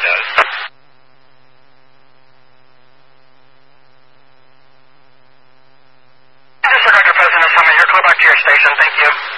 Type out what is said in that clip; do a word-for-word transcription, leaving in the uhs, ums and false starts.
does. This is Doctor President Summit, your club back to your station. Thank you.